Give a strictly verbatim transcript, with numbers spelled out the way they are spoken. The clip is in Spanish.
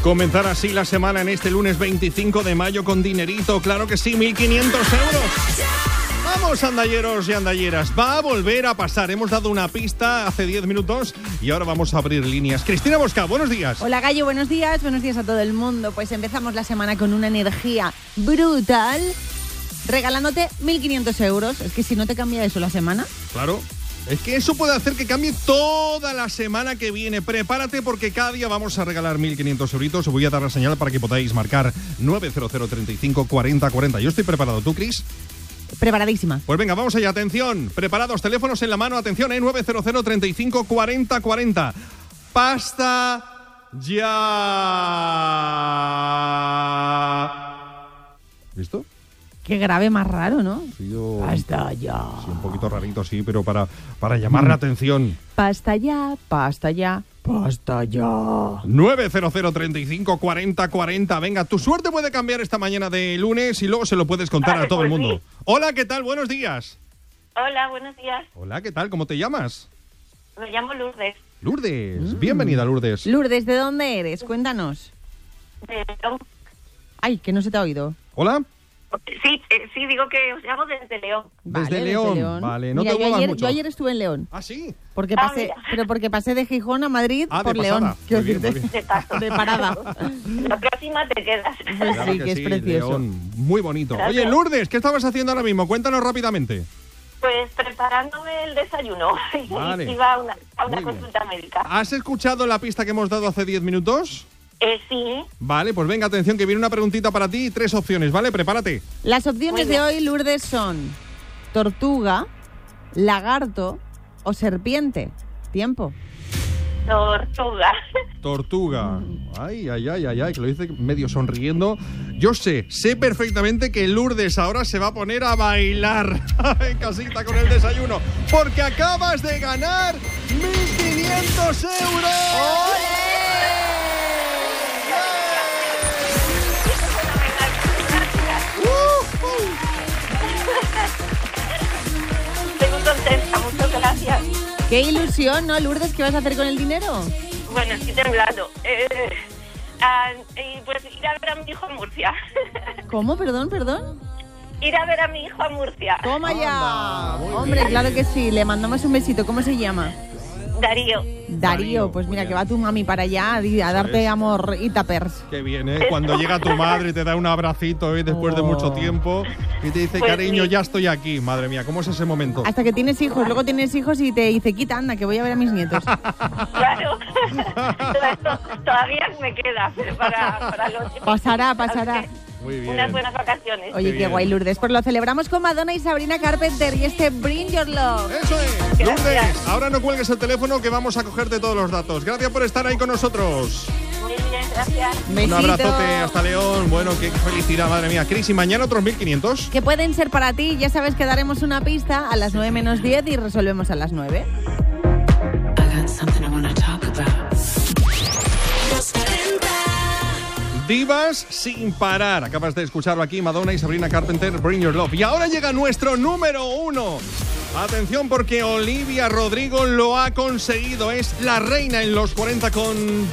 Comenzar así la semana en este lunes veinticinco de mayo con dinerito, claro que sí, mil quinientos euros. Vamos, andalleros y andalleras, va a volver a pasar. Hemos dado una pista hace diez minutos y ahora vamos a abrir líneas. Cristina Bosca, buenos días. Hola, Gallo, buenos días. Buenos días a todo el mundo. Pues empezamos la semana con una energía brutal, regalándote mil quinientos euros. Es que si no te cambia eso la semana. Claro. Es que eso puede hacer que cambie toda la semana que viene. Prepárate porque cada día vamos a regalar mil quinientos euritos. Os voy a dar la señal para que podáis marcar nueve cero cero, treinta y cinco, cuarenta, cuarenta. Yo estoy preparado. ¿Tú, Cris? Preparadísima. Pues venga, vamos allá. Atención. Preparados. Teléfonos en la mano. Atención, ¿eh? nueve cero cero, treinta y cinco, cuarenta, cuarenta. Pasta ya. ¿Listo? Qué grave más raro, ¿no? Sí, yo... Pasta ya. Sí, un poquito rarito, sí, pero para, para llamar la atención. Pasta ya, pasta ya, pasta ya. nueve cero cero, treinta y cinco, cuarenta, cuarenta. Venga, tu suerte puede cambiar esta mañana de lunes y luego se lo puedes contar Vale, a todo el pues mundo. sí. Hola, ¿qué tal? Buenos días. Hola, buenos días. Hola, ¿qué tal? ¿Cómo te llamas? Me llamo Lourdes. Lourdes. Mm. Bienvenida, Lourdes. Lourdes, ¿de dónde eres? Cuéntanos. De León. Ay, que no se te ha oído. Hola. Sí, eh, sí, digo que os llamo desde León. Desde León. Vale, no Mira, te yo muevas ayer, mucho. yo ayer estuve en León. Ah, sí. Porque Ah, pasé, mira. pero porque pasé de Gijón a Madrid Ah, de por pasada. León. Quiero Muy bien, decirte, muy De paso. de parada. La próxima te quedas. Pues Claro sí, que es sí, precioso. León. Muy bonito. Gracias. Oye, Lourdes, ¿qué estabas haciendo ahora mismo? Cuéntanos rápidamente. Pues preparándome el desayuno. Vale. Iba a una, a una Muy bien. consulta médica. ¿Has escuchado la pista que hemos dado hace diez minutos? Eh, sí, Vale, pues venga, atención, que viene una preguntita para ti y tres opciones, ¿vale? Prepárate. Las opciones Muy de bien. hoy, Lourdes, son tortuga, lagarto o serpiente. Tiempo. tortuga. Tortuga. Ay, ay, ay, ay, ay, que lo dice medio sonriendo. Yo sé, sé perfectamente que Lourdes ahora se va a poner a bailar en casita con el desayuno, porque acabas de ganar mil quinientos euros. Estoy muy contenta, muchas gracias. Qué ilusión, ¿no, Lourdes? ¿Qué vas a hacer con el dinero? Bueno, estoy temblando. Eh, ah, y pues ir a ver a mi hijo a Murcia. ¿Cómo? Perdón, perdón. Ir a ver a mi hijo a Murcia. Toma Anda, ya. muy Hombre, bien. claro que sí. Le mandamos un besito. ¿Cómo se llama? Darío. Darío. Darío, Pues mira, muy que bien. va tu mami para allá a, di- a darte es. amor y tapers. Qué bien, ¿eh? Cuando llega tu madre y te da un abracito, ¿eh? Después de Oh. mucho tiempo y te dice, Pues cariño, sí. ya estoy aquí. Madre mía, ¿cómo es ese momento? Hasta que tienes hijos. Luego tienes hijos y te dice, quita, anda, que voy a ver a mis nietos. Claro. Todo esto todavía me queda pero para, para los... Pasará, pasará. Así Muy que bien. Unas buenas vacaciones. Oye, Qué qué, bien. guay, Lourdes. Pues lo celebramos con Madonna y Sabrina Carpenter y este Bring Your Love. Eso es. Gracias. Lourdes, ahora no cuelgues el teléfono que vamos a cogerte todos los datos. Gracias por estar ahí con nosotros. Muy bien, gracias. Un abrazote hasta León. Bueno, qué felicidad, madre mía. Cris, y mañana otros mil quinientos. Que pueden ser para ti. Ya sabes que daremos una pista a las nueve menos diez y resolvemos a las nueve. I got something I wanna talk about. Divas sin parar. Acabas de escucharlo aquí, Madonna y Sabrina Carpenter, Bring Your Love. Y ahora llega nuestro número uno. Atención porque Olivia Rodrigo lo ha conseguido. Es la reina en los cuarenta con